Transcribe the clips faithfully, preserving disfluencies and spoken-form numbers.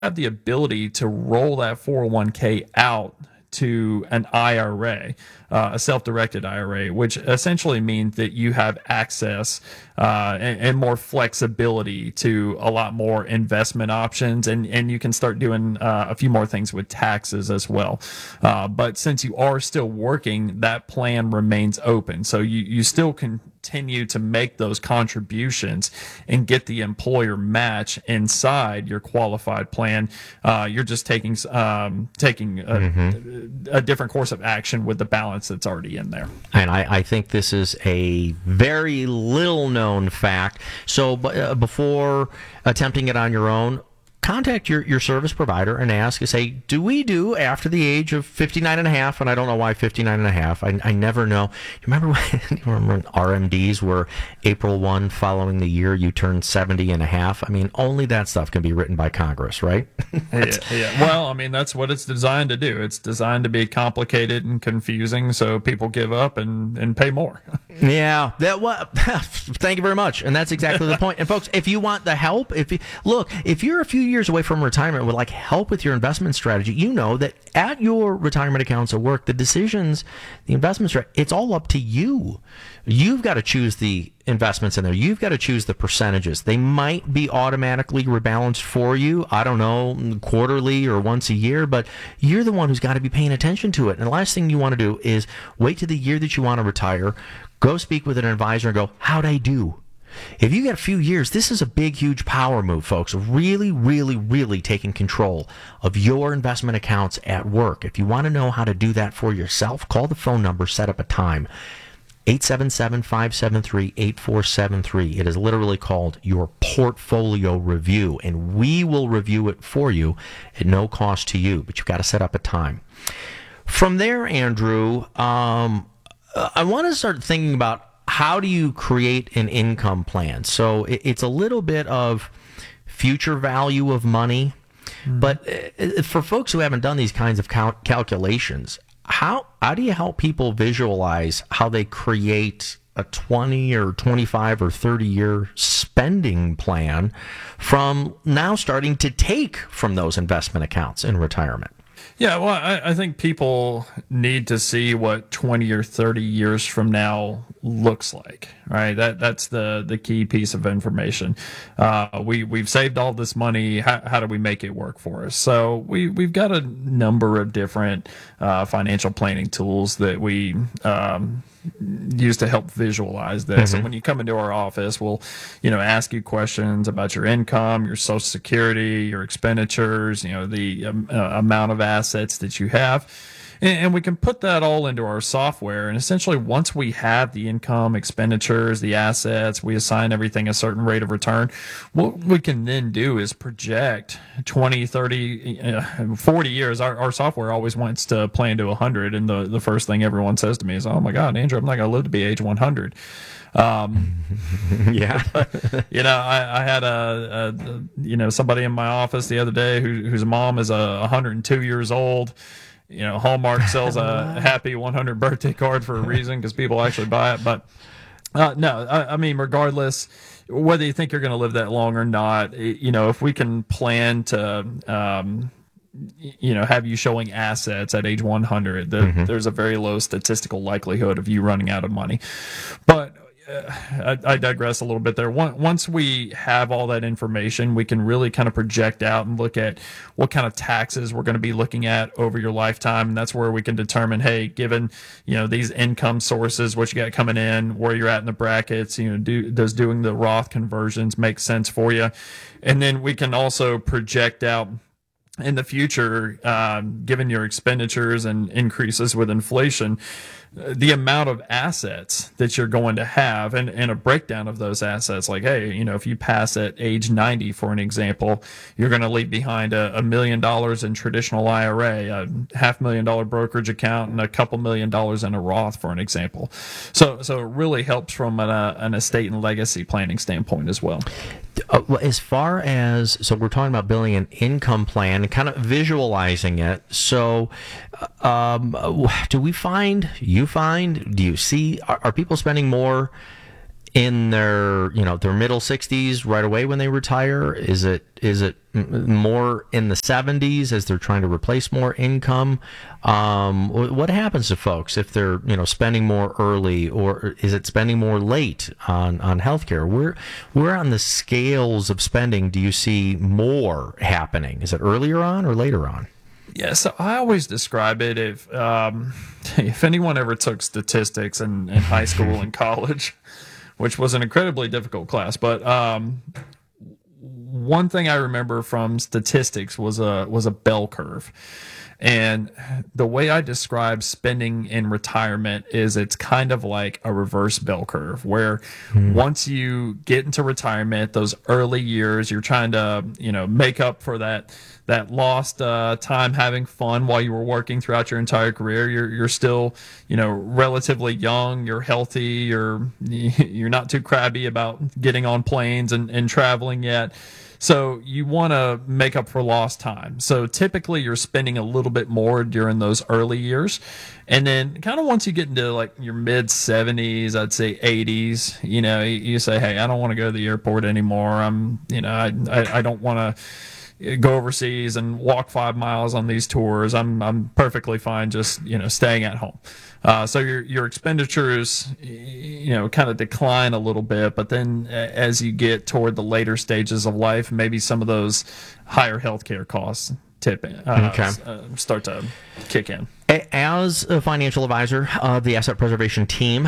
have the ability to roll that four oh one k out to an I R A, uh, a self-directed I R A, which essentially means that you have access uh, and, and more flexibility to a lot more investment options, and, and you can start doing uh, a few more things with taxes as well. Uh, but since you are still working, that plan remains open. So you, you still can continue to make those contributions and get the employer match inside your qualified plan. Uh, you're just taking um, taking a, mm-hmm. a different course of action with the balance that's already in there. And I, I think this is a very little known fact. So uh, before attempting it on your own, contact your, your service provider and ask, say, do we do after the age of fifty-nine and a half? And I don't know why fifty-nine and a half. I, I never know. You remember when, you remember when R M Ds were April first following the year you turned seventy and a half? I mean, only that stuff can be written by Congress, right? yeah, yeah. Well, I mean, that's what it's designed to do. It's designed to be complicated and confusing so people give up and, and pay more. yeah. That well, thank you very much. And that's exactly the point. And folks, if you want the help, if you look, if you're a few years away from retirement would like help with your investment strategy, you know that at your retirement accounts at work, the decisions, the investment strategy, it's all up to you. You've got to choose the investments in there. You've got to choose the percentages. They might be automatically rebalanced for you, I don't know, quarterly or once a year, but you're the one who's got to be paying attention to it. And the last thing you want to do is wait to the year that you want to retire, go speak with an advisor and go, how'd I do? If you get a few years, this is a big, huge power move, folks. Really, really, really taking control of your investment accounts at work. If you want to know how to do that for yourself, call the phone number, set up a time. eight seven seven, five seven three, eight four seven three. It is literally called your portfolio review, and we will review it for you at no cost to you, but you've got to set up a time. From there, Andrew, um, I want to start thinking about how do you create an income plan? So it's a little bit of future value of money, mm-hmm. but for folks who haven't done these kinds of cal- calculations, how how do you help people visualize how they create a twenty or twenty-five or thirty year spending plan from now starting to take from those investment accounts in retirement? Yeah, well, I, I think people need to see what twenty or thirty years from now looks like, right? That that's the, the key piece of information. Uh, we we've saved all this money. How, how do we make it work for us? So we we've got a number of different uh, financial planning tools that we um, use to help visualize this. Mm-hmm. And when you come into our office, we'll, you know, ask you questions about your income, your Social Security, your expenditures, you know, the um, uh, amount of assets that you have. And, and we can put that all into our software. And essentially, once we have the income, expenditures, the assets, we assign everything a certain rate of return. What we can then do is project twenty, thirty, uh, forty years. Our, our software always wants to plan to one hundred. And the, the first thing everyone says to me is, oh, my God, Andrew, I'm not going to live to be age one hundred. Um, yeah, you know, I, I had a, a, you know, somebody in my office the other day who, whose mom is a one hundred two years old. You know, Hallmark sells a happy one hundred birthday card for a reason, because people actually buy it. But uh, no, I, I mean, regardless, whether you think you're going to live that long or not, you know, if we can plan to, um, you know, have you showing assets at age one hundred, the, mm-hmm. there's a very low statistical likelihood of you running out of money. But I, I digress a little bit there. Once we have all that information, we can really kind of project out and look at what kind of taxes we're going to be looking at over your lifetime. And that's where we can determine, hey, given, you know, these income sources, what you got coming in, where you're at in the brackets, you know, do, does doing the Roth conversions make sense for you? And then we can also project out in the future, um, given your expenditures and increases with inflation, the amount of assets that you're going to have, and, and a breakdown of those assets. Like, hey, you know, if you pass at age ninety, for an example, you're going to leave behind a, a million dollars in traditional I R A, a half million dollar brokerage account, and a couple million dollars in a Roth, for an example. So, so it really helps from an, uh, an estate and legacy planning standpoint as well. Uh, as far as, so we're talking about building an income plan and kind of visualizing it. So, um, do we find, you find, do you see, are, are people spending more in their, you know, their middle sixties right away when they retire? Is it, is it more in the seventies as they're trying to replace more income? Um, what happens to folks if they're, you know, spending more early, or is it spending more late on, on healthcare? Where, where on the scales of spending do you see more happening? Is it earlier on or later on? Yeah, so I always describe it, if um, if anyone ever took statistics in, in high school and college, which was an incredibly difficult class, but um, one thing I remember from statistics was a was a bell curve. And the way I describe spending in retirement is it's kind of like a reverse bell curve, where mm. once you get into retirement, those early years, you're trying to, you know, make up for that that lost uh, time having fun while you were working throughout your entire career. You're you're still, you know, relatively young. You're healthy. You're you're not too crabby about getting on planes and, and traveling yet. So you want to make up for lost time. So typically you're spending a little bit more during those early years. And then kind of once you get into like your mid seventies, I'd say eighties, you know, you, you say, hey, I don't want to go to the airport anymore. I'm, you know, I, I, I don't want to go overseas and walk five miles on these tours. I'm I'm perfectly fine just, you know, staying at home. Uh, so your your expenditures, you know, kind of decline a little bit, but then as you get toward the later stages of life, maybe some of those higher healthcare costs tip in, uh, okay. uh, start to kick in. As a financial advisor of the Asset Preservation team,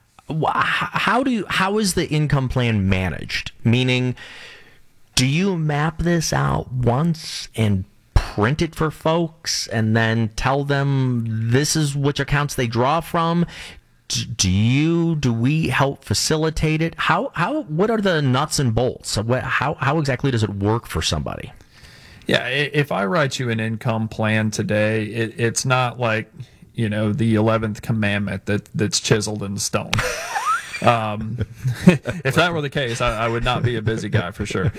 how do you, how is the income plan managed? Meaning, do you map this out once and print it for folks and then tell them this is which accounts they draw from? Do you, do we help facilitate it? How, how, what are the nuts and bolts? How, how exactly does it work for somebody? Yeah, if I write you an income plan today, it, it's not like, you know, the eleventh commandment that, that's chiseled in stone. Um, if that were the case, I, I would not be a busy guy for sure.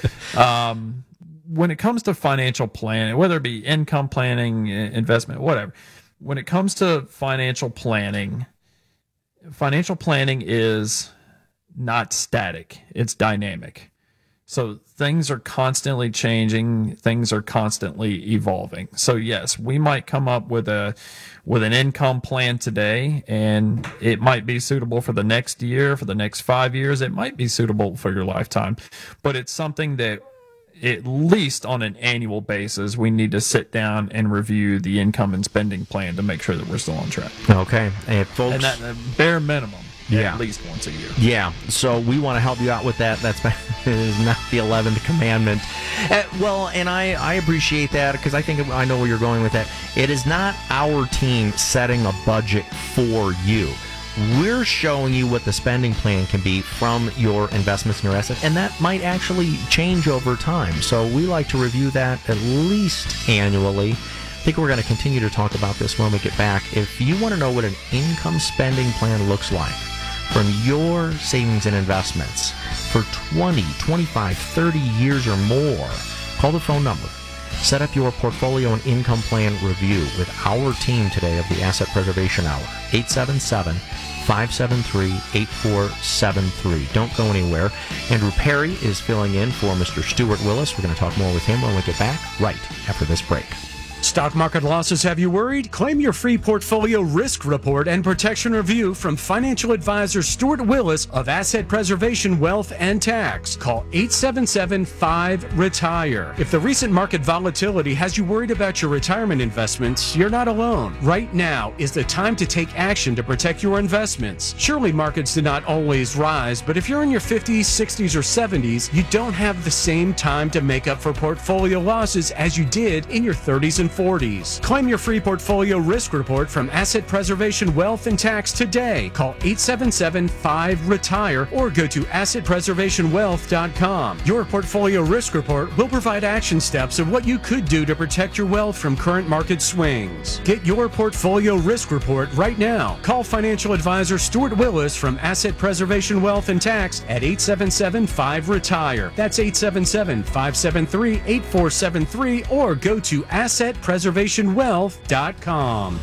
Um, when it comes to financial planning, whether it be income planning, investment, whatever, when it comes to financial planning, financial planning is not static. It's dynamic. So things are constantly changing. Things are constantly evolving. So yes, we might come up with a with an income plan today, and it might be suitable for the next year, for the next five years. It might be suitable for your lifetime, but it's something that at least on an annual basis, we need to sit down and review the income and spending plan to make sure that we're still on track. Okay, and folks, and that uh, bare minimum. Yeah. At least once a year. Yeah, so we want to help you out with that. That's not the eleventh commandment. Uh, well, and I, I appreciate that because I think I know where you're going with that. It is not our team setting a budget for you. We're showing you what the spending plan can be from your investments in your asset, and that might actually change over time. So we like to review that at least annually. I think we're going to continue to talk about this when we get back. If you want to know what an income spending plan looks like from your savings and investments for twenty, twenty-five, thirty years or more, call the phone number. Set up your portfolio and income plan review with our team today of the Asset Preservation Hour. eight seven seven, five seven three, eight four seven three. Don't go anywhere. Andrew Perry is filling in for Mister Stuart Willis. We're going to talk more with him when we get back right after this break. Stock market losses have you worried? Claim your free portfolio risk report and protection review from financial advisor Stuart Willis of Asset Preservation Wealth and Tax. Call eight seven seven, five, retire. If the recent market volatility has you worried about your retirement investments, you're not alone. Right now is the time to take action to protect your investments. Surely markets do not always rise, but if you're in your fifties, sixties, or seventies, you don't have the same time to make up for portfolio losses as you did in your thirties and forties. Claim your free portfolio risk report from Asset Preservation Wealth and Tax today. Call eight seven seven, five, retire or go to asset preservation wealth dot com. Your portfolio risk report will provide action steps of what you could do to protect your wealth from current market swings. Get your portfolio risk report right now. Call financial advisor Stuart Willis from Asset Preservation Wealth and Tax at eight seven seven, five, retire. That's eight seven seven, five seven three, eight four seven three or go to asset preservation wealth dot com.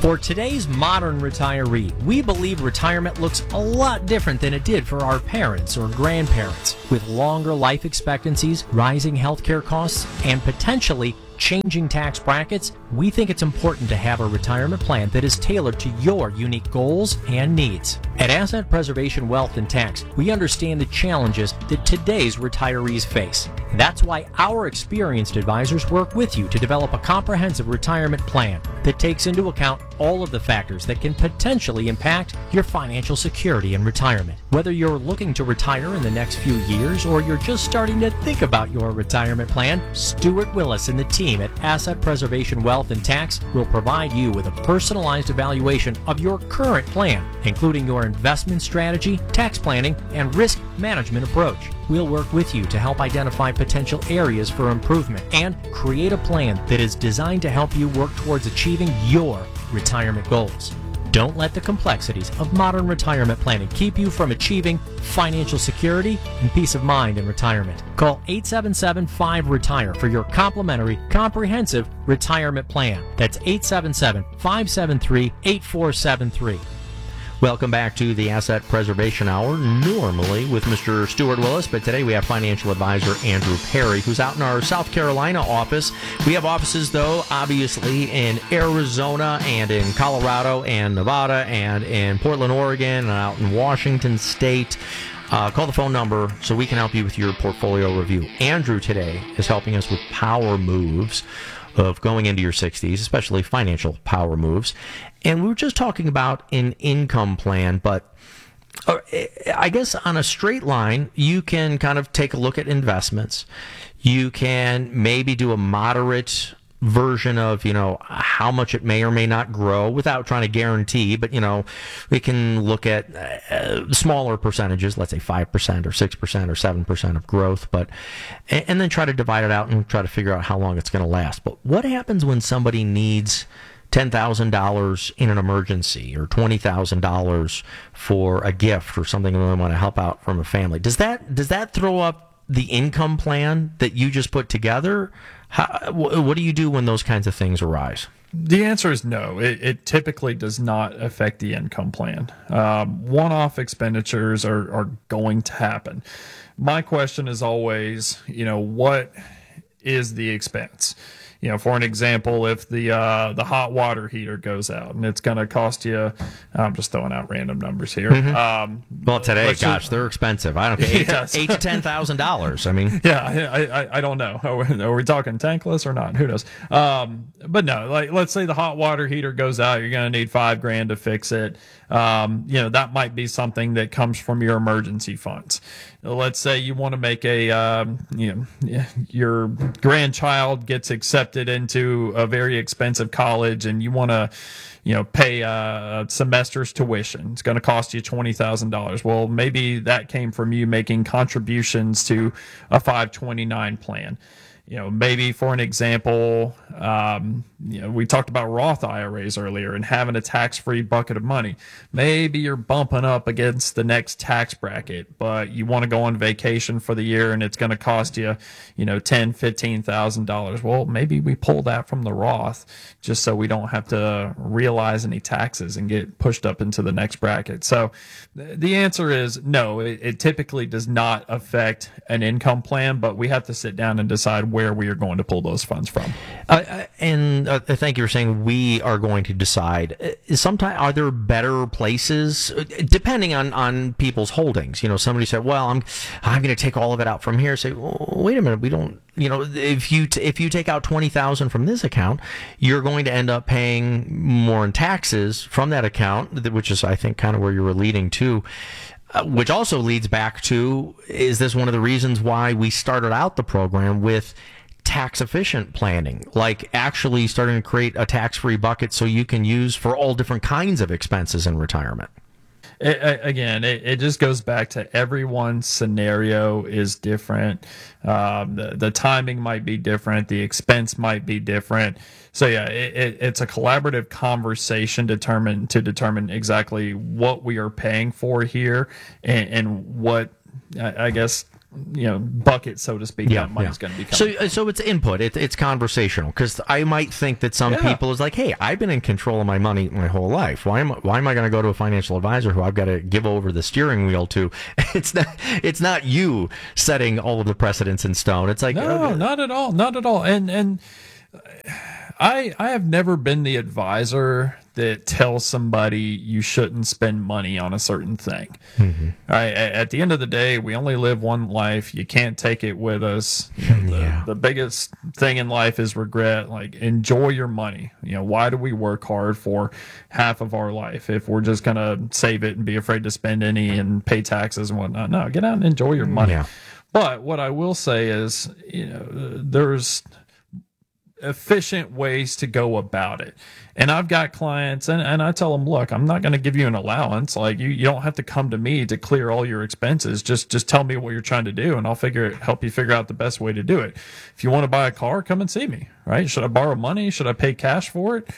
For today's modern retiree, we believe retirement looks a lot different than it did for our parents or grandparents. With longer life expectancies, rising healthcare costs, and potentially changing tax brackets, we think it's important to have a retirement plan that is tailored to your unique goals and needs. At Asset Preservation Wealth and Tax, we understand the challenges that today's retirees face. That's why our experienced advisors work with you to develop a comprehensive retirement plan that takes into account all of the factors that can potentially impact your financial security in retirement. Whether you're looking to retire in the next few years or you're just starting to think about your retirement plan, Stuart Willis and the team at Asset Preservation Wealth and Tax will provide you with a personalized evaluation of your current plan, including your investment strategy, tax planning, and risk management approach. We'll work with you to help identify potential areas for improvement and create a plan that is designed to help you work towards achieving your retirement goals. Don't let the complexities of modern retirement planning keep you from achieving financial security and peace of mind in retirement. Call eight seven seven, five, RETIRE for your complimentary, comprehensive retirement plan. That's eight seven seven, five seven three, eight four seven three. Welcome back to the Asset Preservation Hour, normally with Mister Stuart Willis, but today we have financial advisor Andrew Perry, who's out in our South Carolina office. We have offices, though, obviously in Arizona and in Colorado and Nevada and in Portland, Oregon, and out in Washington State. Uh, call the phone number so we can help you with your portfolio review. Andrew today is helping us with power moves of going into your sixties, especially financial power moves. And we were just talking about an income plan, but uh, I guess on a straight line, you can kind of take a look at investments. You can maybe do a moderate version of, you know, how much it may or may not grow without trying to guarantee, but, you know, we can look at uh, smaller percentages, let's say five percent or six percent or seven percent of growth, but, and, and then try to divide it out and try to figure out how long it's going to last. But what happens when somebody needs ten thousand dollars in an emergency or twenty thousand dollars for a gift or something they want to help out from a family? Does that, does that throw up the income plan that you just put together? How, what do you do when those kinds of things arise? The answer is no. It, it typically does not affect the income plan. Um, one-off expenditures are, are going to happen. My question is always, you know, what is the expense? You know, for an example, if the uh, the hot water heater goes out and it's going to cost you, I'm just throwing out random numbers here. Mm-hmm. Um, well, today, gosh, just, they're expensive. I don't care. Eight, yes. eight to ten thousand dollars. I mean, yeah, I, I I don't know. Are we, are we talking tankless or not? Who knows? Um, but no, like let's say the hot water heater goes out, you're going to need five grand to fix it. Um, you know, that might be something that comes from your emergency funds. Let's say you want to make a, um, you know, your grandchild gets accepted into a very expensive college and you want to, you know, pay a semester's tuition. It's going to cost you twenty thousand dollars. Well, maybe that came from you making contributions to a five twenty-nine plan. You know, maybe for an example, um, you know, we talked about Roth I R As earlier and having a tax-free bucket of money. Maybe you're bumping up against the next tax bracket, but you want to go on vacation for the year and it's going to cost you, you know, ten, fifteen thousand dollars. Well, maybe we pull that from the Roth just so we don't have to realize any taxes and get pushed up into the next bracket. So the answer is no, it, it typically does not affect an income plan, but we have to sit down and decide where we are going to pull those funds from. Uh, and uh, thank you for saying we are going to decide. Sometimes are there better places, depending on, on people's holdings? You know, somebody said, "Well, I'm I'm going to take all of it out from here." Say, well, "Wait a minute, we don't." You know, if you t- if you take out twenty thousand from this account, you're going to end up paying more in taxes from that account, which is, I think, kind of where you were leading to. Uh, which also leads back to, is this one of the reasons why we started out the program with tax efficient planning, like actually starting to create a tax-free bucket so you can use for all different kinds of expenses in retirement? It, again, it, it just goes back to everyone's scenario is different. Um, the, the timing might be different. The expense might be different. So yeah, it, it, it's a collaborative conversation determine to determine exactly what we are paying for here and, and what, I, I guess, you know, bucket, so to speak, Yeah, that money's yeah. going to be coming. So, so it's input. It, it's conversational, because I might think that some Yeah. people is like, hey, I've been in control of my money my whole life. Why am I, why am I going to go to a financial advisor who I've got to give over the steering wheel to? It's not it's not you setting all of the precedents in stone. It's like No, uh, not at all, not at all. And and I I have never been the advisor that tells somebody you shouldn't spend money on a certain thing. Mm-hmm. All right, at, at the end of the day, we only live one life. You can't take it with us. You know, the, Yeah. the biggest thing in life is regret. Like, enjoy your money. You know, why do we work hard for half of our life if we're just gonna save it and be afraid to spend any and pay taxes and whatnot? No, get out and enjoy your money. Yeah. But what I will say is, you know, there's efficient ways to go about it. And I've got clients, and, and I tell them, look, I'm not going to give you an allowance. Like, you, you don't have to come to me to clear all your expenses. Just just tell me what you're trying to do, and I'll figure it, help you figure out the best way to do it. If you want to buy a car, come and see me, right? Should I borrow money? Should I pay cash for it?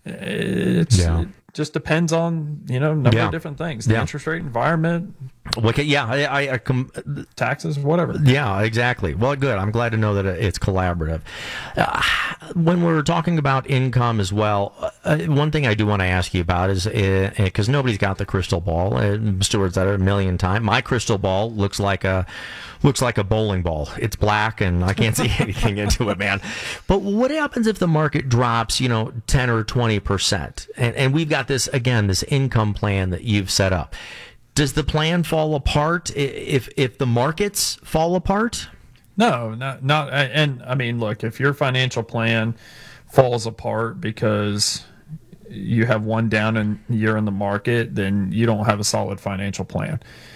It's, Yeah. It just depends on, you know, a number Yeah. of different things. The Yeah. interest rate environment, okay, yeah, I, I, I com- taxes, whatever. Yeah, exactly. Well, good. I'm glad to know that it's collaborative. Uh, when we're talking about income as well, uh, one thing I do want to ask you about is, because uh, nobody's got the crystal ball. Uh, Stuart's said it a million times. My crystal ball looks like a looks like a bowling ball. It's black, and I can't see anything into it, man. But what happens if the market drops, you know, ten or twenty percent? And, and we've got this, again, this income plan that you've set up. Does the plan fall apart if if the markets fall apart? No, not not. And I mean, look, if your financial plan falls apart because you have one down in year in the market, then you don't have a solid financial plan.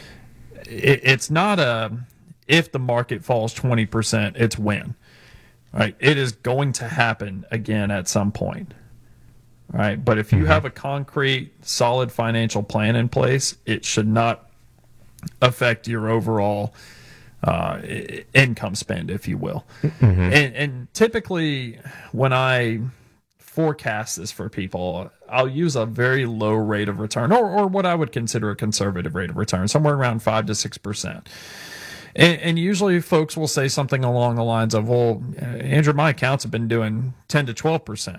It, it's not a if the market falls twenty percent, it's when. Right? It is going to happen again at some point. Right? But if you Mm-hmm. have a concrete, solid financial plan in place, it should not affect your overall uh, i- income spend, if you will. Mm-hmm. And, and typically, when I forecast this for people, I'll use a very low rate of return, or, or what I would consider a conservative rate of return, somewhere around five to six percent. And, and usually, folks will say something along the lines of, "Well, Andrew, my accounts have been doing ten to twelve percent."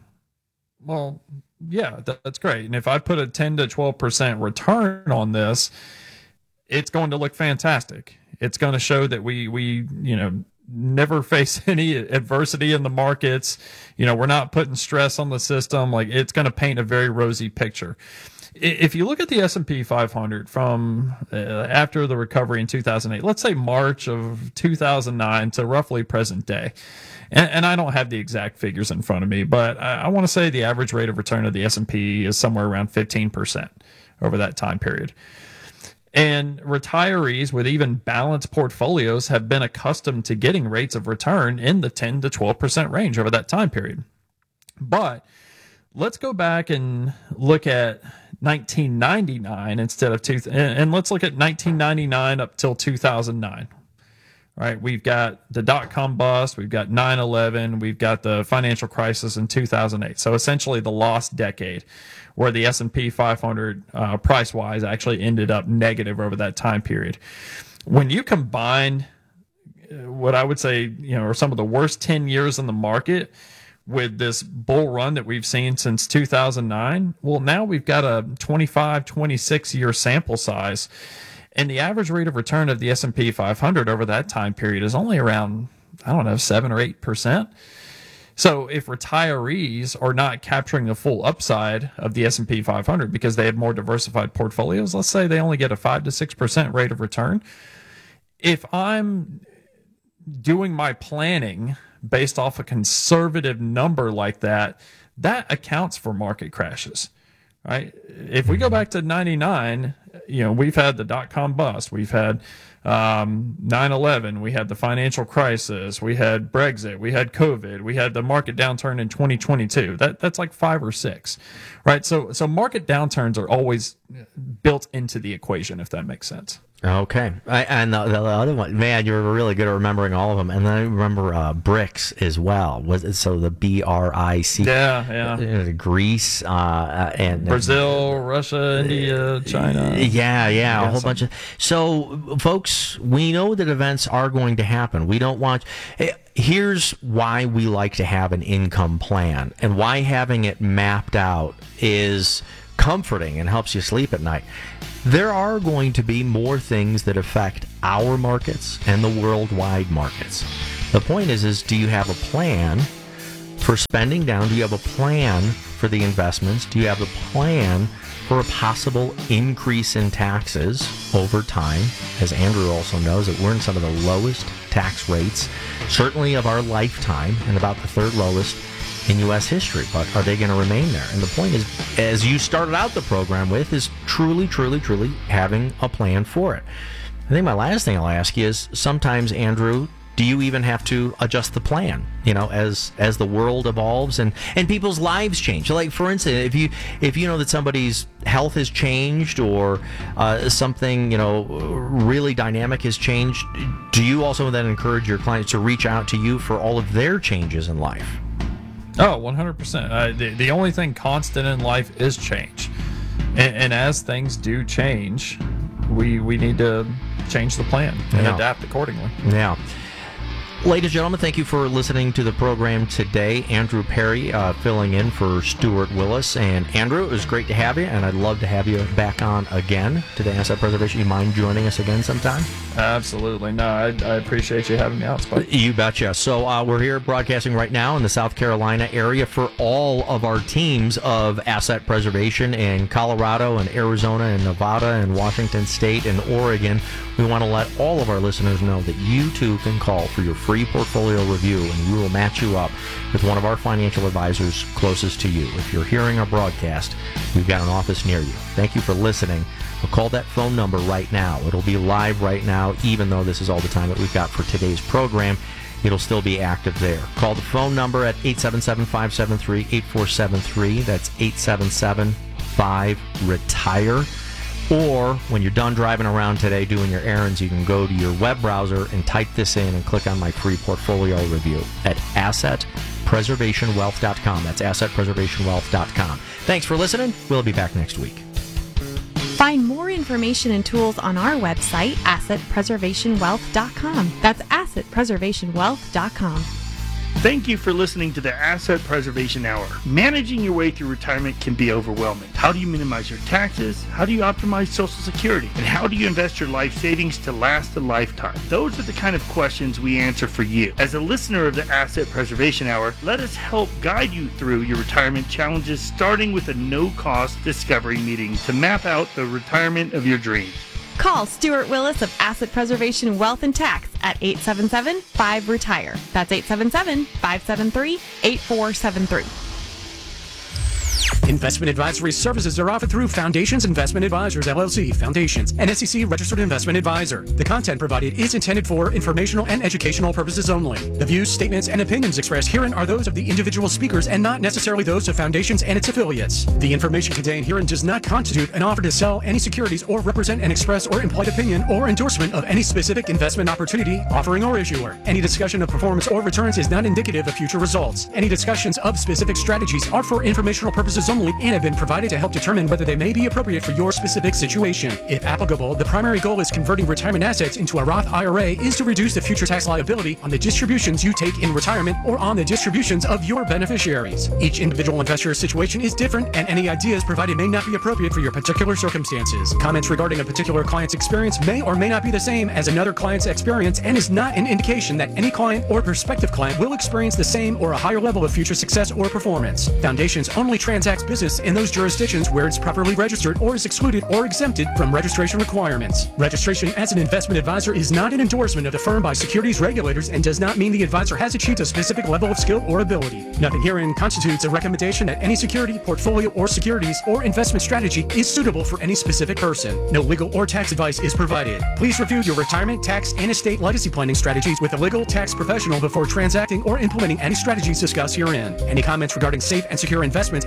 Well, yeah, that, that's great. And if I put a ten to twelve percent return on this, it's going to look fantastic. It's going to show that we, we, you know, never face any adversity in the markets. You know, we're not putting stress on the system. Like, it's going to paint a very rosy picture. If you look at the S and P five hundred from uh, after the recovery in two thousand eight, let's say March of two thousand nine to roughly present day, and, and I don't have the exact figures in front of me, but I, I want to say the average rate of return of the S and P is somewhere around fifteen percent over that time period. And retirees with even balanced portfolios have been accustomed to getting rates of return in the ten to twelve percent range over that time period. But let's go back and look at nineteen ninety-nine instead of two, and let's look at nineteen ninety-nine up till two thousand nine. Right, we've got the dot-com bust, we've got nine eleven, we've got the financial crisis in two thousand eight. So essentially the lost decade, where the S and P five hundred uh, price-wise actually ended up negative over that time period. When you combine what I would say, you know, are some of the worst ten years in the market with this bull run that we've seen since two thousand nine, well, now we've got a twenty-five, twenty-six year sample size. And the average rate of return of the S and P five hundred over that time period is only around, I don't know, seven or eight percent. So if retirees are not capturing the full upside of the S and P five hundred because they have more diversified portfolios, let's say they only get a five to six percent rate of return. If I'm doing my planning based off a conservative number like that, that accounts for market crashes. Right? If we go back to ninety-nine, you know, we've had the dot-com bust, we've had um, nine eleven, we had the financial crisis, we had Brexit, we had COVID, we had the market downturn in twenty twenty-two. That that's like five or six, right? So so market downturns are always built into the equation, if that makes sense. Okay. I, and the, the other one, man, you're really good at remembering all of them. And then I remember uh, BRICS as well. Was it, so the B R I C. Yeah, yeah. Uh, Greece uh, and Brazil, Russia, India, China. Yeah, yeah, a whole some. bunch of. So, folks, we know that events are going to happen. We don't want. Here's why we like to have an income plan, and why having it mapped out is comforting and helps you sleep at night. There are going to be more things that affect our markets and the worldwide markets. The point is, is do you have a plan for spending down? Do you have a plan for the investments? Do you have a plan for a possible increase in taxes over time? As Andrew also knows, that we're in some of the lowest tax rates, certainly of our lifetime, and about the third lowest in U S history. But are they going to remain there? And the point is, as you started out the program with, is truly, truly, truly having a plan for it. I think my last thing I'll ask you is, sometimes, Andrew, do you even have to adjust the plan, you know, as as the world evolves and, and people's lives change? Like, for instance, if you if you know that somebody's health has changed, or uh, something, you know, really dynamic has changed, do you also then encourage your clients to reach out to you for all of their changes in life? Oh, one hundred percent. Uh, the, the only thing constant in life is change. And, and as things do change, we we need to change the plan and Yeah. adapt accordingly. Yeah. Ladies and gentlemen, thank you for listening to the program today. Andrew Perry uh, filling in for Stuart Willis. And Andrew, it was great to have you, and I'd love to have you back on again to the Asset Preservation. You mind joining us again sometime? Absolutely. No, I, I appreciate you having me out, Spike. You betcha. So uh, we're here broadcasting right now in the South Carolina area for all of our teams of asset preservation in Colorado and Arizona and Nevada and Washington State and Oregon. We want to let all of our listeners know that you too can call for your free portfolio review, and we will match you up with one of our financial advisors closest to you. If you're hearing our broadcast, we've got an office near you. Thank you for listening. We'll call that phone number right now. It'll be live right now, even though this is all the time that we've got for today's program. It'll still be active there. Call the phone number at eight seven seven, five seven three, eight four seven three. That's eight seven seven, five, retire. Or when you're done driving around today doing your errands, you can go to your web browser and type this in and click on my free portfolio review at asset preservation wealth dot com. That's asset preservation wealth dot com. Thanks for listening. We'll be back next week. Find more information and tools on our website, asset preservation wealth dot com. That's asset preservation wealth dot com. Thank you for listening to the Asset Preservation Hour. Managing your way through retirement can be overwhelming. How do you minimize your taxes? How do you optimize Social Security? And how do you invest your life savings to last a lifetime? Those are the kind of questions we answer for you. As a listener of the Asset Preservation Hour, let us help guide you through your retirement challenges, starting with a no-cost discovery meeting to map out the retirement of your dreams. Call Stuart Willis of Asset Preservation Wealth and Tax at eight seven seven, five, retire. That's eight seven seven, five seven three, eight four seven three. Investment advisory services are offered through Foundations Investment Advisors, L L C, Foundations, an S E C registered investment advisor. The content provided is intended for informational and educational purposes only. The views, statements, and opinions expressed herein are those of the individual speakers and not necessarily those of Foundations and its affiliates. The information contained herein does not constitute an offer to sell any securities or represent an express or implied opinion or endorsement of any specific investment opportunity, offering, or issuer. Any discussion of performance or returns is not indicative of future results. Any discussions of specific strategies are for informational purposes only and have been provided to help determine whether they may be appropriate for your specific situation. If applicable, the primary goal is converting retirement assets into a Roth I R A is to reduce the future tax liability on the distributions you take in retirement or on the distributions of your beneficiaries. Each individual investor's situation is different, and any ideas provided may not be appropriate for your particular circumstances. Comments regarding a particular client's experience may or may not be the same as another client's experience and is not an indication that any client or prospective client will experience the same or a higher level of future success or performance. Foundations only transacts business in those jurisdictions where it's properly registered or is excluded or exempted from registration requirements. Registration as an investment advisor is not an endorsement of the firm by securities regulators and does not mean the advisor has achieved a specific level of skill or ability. Nothing herein constitutes a recommendation that any security, portfolio, or securities or investment strategy is suitable for any specific person. No legal or tax advice is provided. Please review your retirement, tax, and estate legacy planning strategies with a legal tax professional before transacting or implementing any strategies discussed herein. Any comments regarding safe and secure investments and guaranteed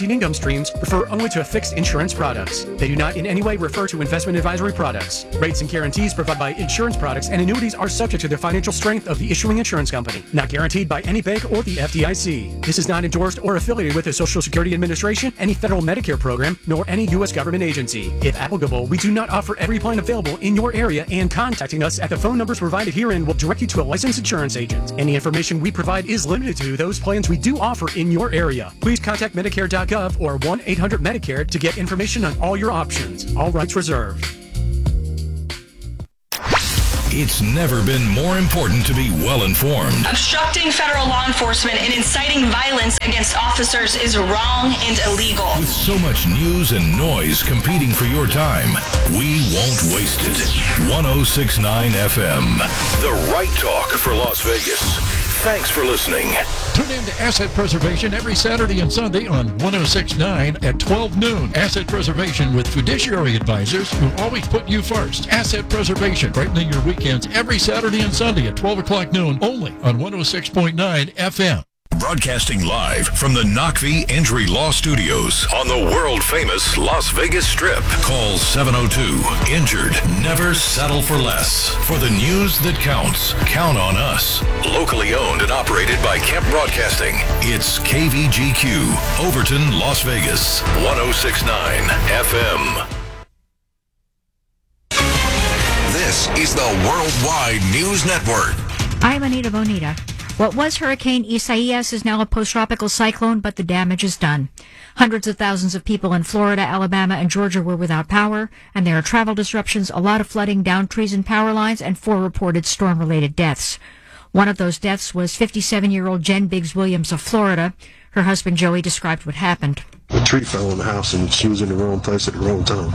guaranteed income streams refer only to fixed insurance products. They do not in any way refer to investment advisory products. Rates and guarantees provided by insurance products and annuities are subject to the financial strength of the issuing insurance company, not guaranteed by any bank or the F D I C. This is not endorsed or affiliated with the Social Security Administration, any federal Medicare program, nor any U S government agency. If applicable, we do not offer every plan available in your area, and contacting us at the phone numbers provided herein will direct you to a licensed insurance agent. Any information we provide is limited to those plans we do offer in your area. Please contact Medicare dot gov or one eight hundred Medicare to get information on all your options. All rights reserved. It's never been more important to be well-informed. Obstructing federal law enforcement and inciting violence against officers is wrong and illegal. With so much news and noise competing for your time, we won't waste it. one oh six point nine F M, the right talk for Las Vegas. Thanks for listening. Tune in to Asset Preservation every Saturday and Sunday on one oh six point nine at twelve noon. Asset Preservation with fiduciary advisors who always put you first. Asset Preservation, brightening your weekends every Saturday and Sunday at twelve o'clock noon, only on one oh six point nine F M. Broadcasting live from the Knockvie Injury Law Studios on the world-famous Las Vegas Strip. Call seven oh two, injured. Never settle for less. For the news that counts, count on us. Locally owned and operated by Kemp Broadcasting. It's K V G Q, Overton, Las Vegas, one oh six point nine F M. This is the Worldwide News Network. I'm Anita Bonita. What was Hurricane Isaias is now a post-tropical cyclone, but the damage is done. Hundreds of thousands of people in Florida, Alabama, and Georgia were without power, and there are travel disruptions, a lot of flooding, downed trees and power lines, and four reported storm-related deaths. One of those deaths was fifty-seven-year-old Jen Biggs Williams of Florida. Her husband, Joey, described what happened. A tree fell on the house, and she was in the wrong place at the wrong time.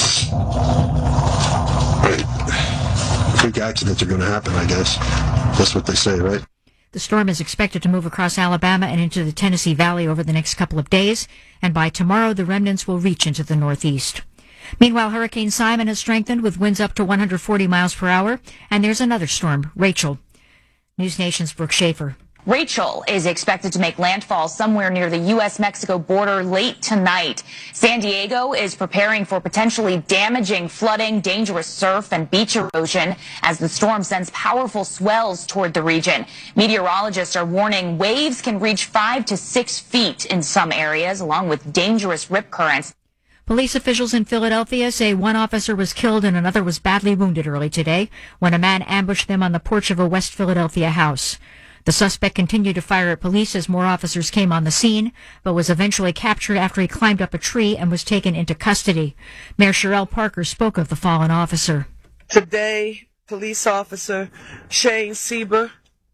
Right. Freak accidents are going to happen, I guess. That's what they say, right? The storm is expected to move across Alabama and into the Tennessee Valley over the next couple of days, and by tomorrow the remnants will reach into the northeast. Meanwhile, Hurricane Simon has strengthened with winds up to one hundred forty miles per hour, and there's another storm, Rachel. News Nation's Brooke Schaefer. Rachel is expected to make landfall somewhere near the U S Mexico border late tonight. San Diego is preparing for potentially damaging flooding, dangerous surf, and beach erosion as the storm sends powerful swells toward the region. Meteorologists are warning waves can reach five to six feet in some areas, along with dangerous rip currents. Police officials in Philadelphia say one officer was killed and another was badly wounded early today when a man ambushed them on the porch of a West Philadelphia house. The suspect continued to fire at police as more officers came on the scene, but was eventually captured after he climbed up a tree and was taken into custody. Mayor Sherelle Parker spoke of the fallen officer. Today, police officer Shane Sieber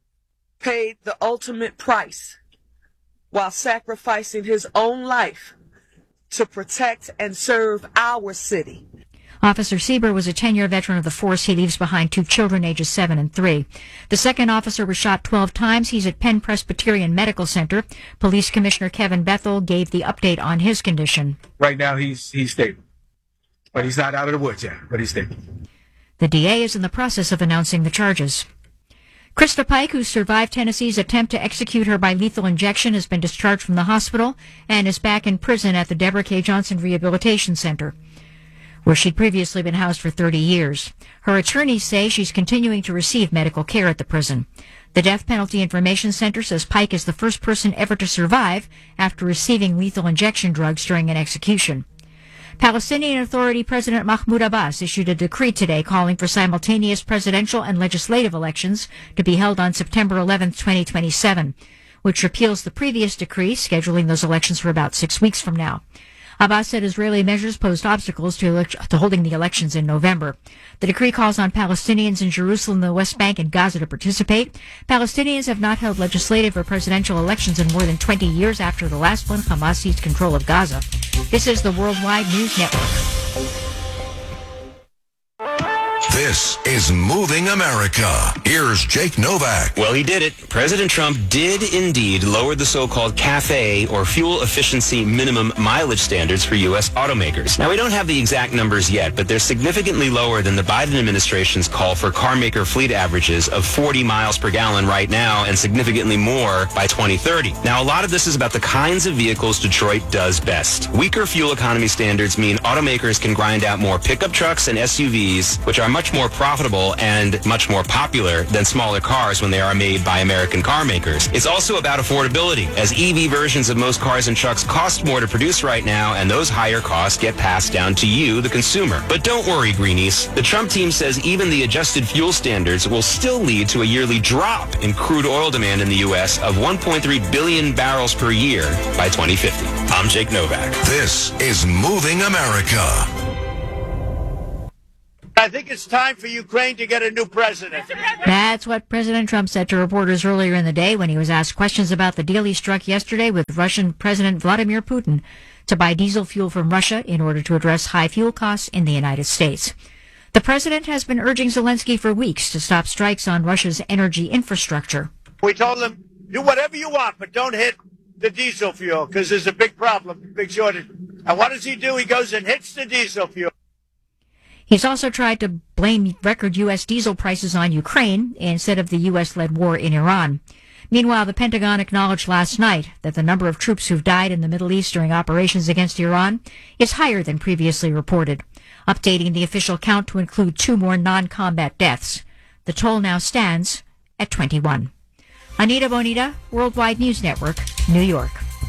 paid the ultimate price while sacrificing his own life to protect and serve our city. Officer Sieber was a ten-year veteran of the force. He leaves behind two children ages seven and three. The second officer was shot twelve times. He's at Penn Presbyterian Medical Center. Police Commissioner Kevin Bethel gave the update on his condition. Right now, he's he's stable. But he's not out of the woods yet, but he's stable. The D A is in the process of announcing the charges. Krista Pike, who survived Tennessee's attempt to execute her by lethal injection, has been discharged from the hospital and is back in prison at the Deborah K. Johnson Rehabilitation Center, where she'd previously been housed for thirty years. Her attorneys say she's continuing to receive medical care at the prison. The Death Penalty Information Center says Pike is the first person ever to survive after receiving lethal injection drugs during an execution. Palestinian Authority President Mahmoud Abbas issued a decree today calling for simultaneous presidential and legislative elections to be held on September eleventh, twenty twenty-seven, which repeals the previous decree scheduling those elections for about six weeks from now. Abbas said Israeli measures posed obstacles to, elect- to holding the elections in November. The decree calls on Palestinians in Jerusalem, the West Bank, and Gaza to participate. Palestinians have not held legislative or presidential elections in more than twenty years after the last one. Hamas seized control of Gaza. This is the Worldwide News Network. This This is Moving America. Here's Jake Novak. Well, he did it. President Trump did indeed lower the so-called CAFE, or Fuel Efficiency Minimum Mileage standards for U S automakers. Now, we don't have the exact numbers yet, but they're significantly lower than the Biden administration's call for car maker fleet averages of forty miles per gallon right now and significantly more by twenty thirty. Now, a lot of this is about the kinds of vehicles Detroit does best. Weaker fuel economy standards mean automakers can grind out more pickup trucks and S U Vs, which are much more profitable and much more popular than smaller cars when they are made by American car makers. It's also about affordability, as E V versions of most cars and trucks cost more to produce right now, and those higher costs get passed down to you, the consumer. But don't worry, Greenies. The Trump team says even the adjusted fuel standards will still lead to a yearly drop in crude oil demand in the U S of one point three billion barrels per year by twenty fifty. I'm Jake Novak. This is Moving America. I think it's time for Ukraine to get a new president. That's what President Trump said to reporters earlier in the day when he was asked questions about the deal he struck yesterday with Russian President Vladimir Putin to buy diesel fuel from Russia in order to address high fuel costs in the United States. The president has been urging Zelensky for weeks to stop strikes on Russia's energy infrastructure. We told him, do whatever you want, but don't hit the diesel fuel, because there's a big problem, big shortage. And what does he do? He goes and hits the diesel fuel. He's also tried to blame record U S diesel prices on Ukraine instead of the U S-led war in Iran. Meanwhile, the Pentagon acknowledged last night that the number of troops who've died in the Middle East during operations against Iran is higher than previously reported, updating the official count to include two more non-combat deaths. The toll now stands at twenty-one. Anita Bonita, Worldwide News Network, New York.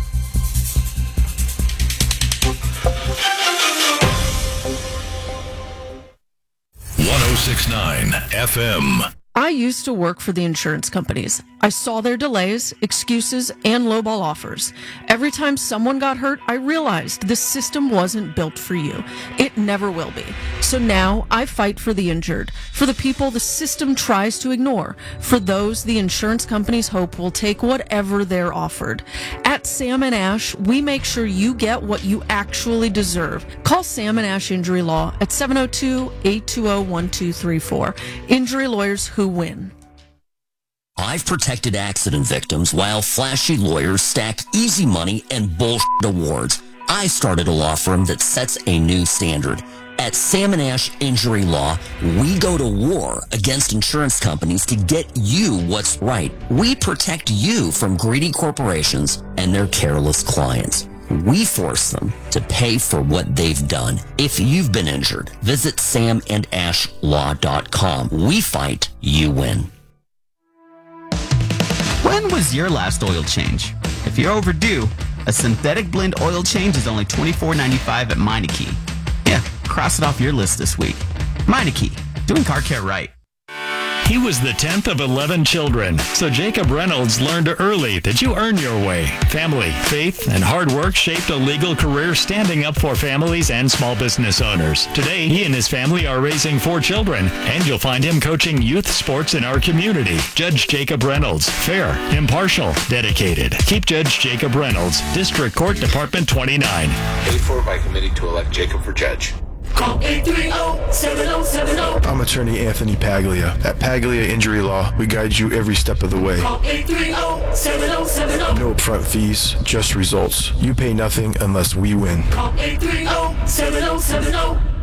one oh six point nine F M. I used to work for the insurance companies. I saw their delays, excuses, and lowball offers. Every time someone got hurt, I realized the system wasn't built for you. It never will be. So now I fight for the injured, for the people the system tries to ignore, for those the insurance companies hope will take whatever they're offered. At Sam and Ash, we make sure you get what you actually deserve. Call Sam and Ash Injury Law at seven oh two, eight two oh, one two three four. Injury lawyers who win. I've protected accident victims while flashy lawyers stack easy money and bullshit awards. I started a law firm that sets a new standard. At Sam and Ash Injury Law, we go to war against insurance companies to get you what's right. We protect you from greedy corporations and their careless clients. We force them to pay for what they've done. If you've been injured, visit sam and ash law dot com. We fight, you win. When was your last oil change? If you're overdue, a synthetic blend oil change is only twenty-four ninety-five at Meineke. Yeah, cross it off your list this week. Meineke, doing car care right. He was the tenth of eleven children, so Jacob Reynolds learned early that you earn your way. Family, faith, and hard work shaped a legal career standing up for families and small business owners. Today, he and his family are raising four children, and you'll find him coaching youth sports in our community. Judge Jacob Reynolds, fair, impartial, dedicated. Keep Judge Jacob Reynolds, District Court Department twenty-nine. Paid for by committee to elect Jacob for judge. Call eight three zero, seven zero seven zero. I'm attorney Anthony Paglia. At Paglia Injury Law, we guide you every step of the way. Call eight three zero, seven zero seven zero. No upfront fees, just results. You pay nothing unless we win. Call eight three zero, seven zero seven zero.